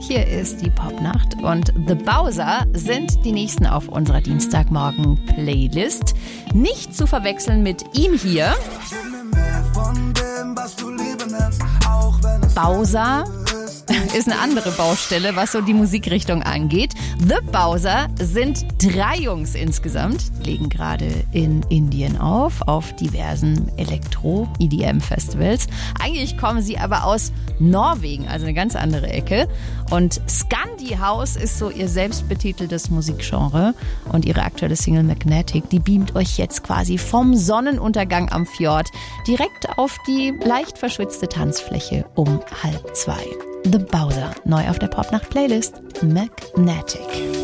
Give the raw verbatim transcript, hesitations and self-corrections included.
hier ist die Popnacht und The Bowser sind die nächsten auf unserer Dienstagmorgen-Playlist. Nicht zu verwechseln mit ihm hier. Bowser ist eine andere Baustelle, was so die Musikrichtung angeht. The Bowser sind drei Jungs insgesamt, legen gerade in Indien auf, auf diversen Elektro-E D M-Festivals. Eigentlich kommen sie aber aus Norwegen, also eine ganz andere Ecke. Und Scandi House ist so ihr selbstbetiteltes Musikgenre. Und ihre aktuelle Single Magnetic, die beamt euch jetzt quasi vom Sonnenuntergang am Fjord direkt auf die leicht verschwitzte Tanzfläche um halb zwei. The Bowser, neu auf der Popnacht-Playlist, Magnetic.